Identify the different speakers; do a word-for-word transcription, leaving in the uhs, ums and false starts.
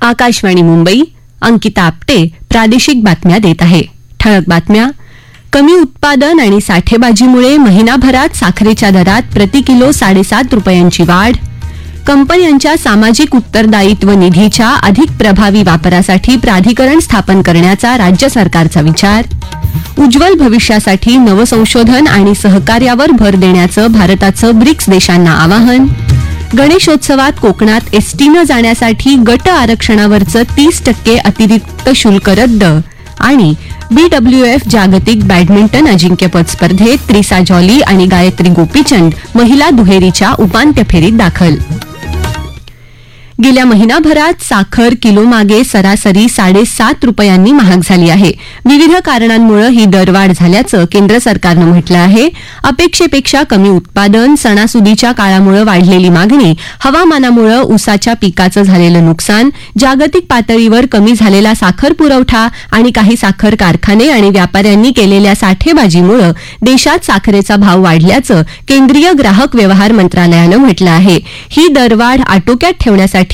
Speaker 1: आकाशवाणी मुंबई. अंकिता आपटे प्रादेशिक बातम्या देत आहे. ठळक बातम्या. कमी उत्पादन आणि साठेबाजीमुळे महिनाभरात साखरेच्या दरात प्रति किलो साडेसात रुपयांची वाढ. कंपन्यांच्या सामाजिक उत्तरदायित्व निधीच्या अधिक प्रभावी वापरासाठी प्राधिकरण स्थापन करण्याचा राज्य सरकारचा विचार. उज्ज्वल भविष्यासाठी नवसंशोधन आणि सहकार्यावर भर देण्याचं भारताचं ब्रिक्स देशांना आवाहन. गणेशोत्सवात कोकणात एसटीनं जाण्यासाठी गट आरक्षणावरचं तीस टक्के अतिरिक्त शुल्क रद्द. आणि बीडब्ल्यूएफ जागतिक बॅडमिंटन अजिंक्यपद स्पर्धेत त्रिसा जॉली आणि गायत्री गोपीचंद महिला दुहेरीच्या उपांत्य फेरीत दाखल. गेल्या महिनाभरात साखर किलोमागे सरासरी साडेसात रुपयांनी महाग झाली आहे. विविध कारणांमुळे ही दरवाढ झाल्याचं केंद्र सरकारनं म्हटलं आहे. अपेक्षेपेक्षा कमी उत्पादन, सणासुदीच्या काळामुळे वाढलेली मागणी, हवामानामुळे ऊसाच्या पिकाचं झालेलं नुकसान, जागतिक पातळीवर कमी झालेला साखर पुरवठा आणि काही साखर कारखाने आणि व्यापाऱ्यांनी केलेल्या साठेबाजीमुळे देशात साखरेचा भाव वाढल्याचं केंद्रीय ग्राहक व्यवहार मंत्रालयानं म्हटलं आहे. ही दरवाढ आटोक्यात ठेवण्यासाठी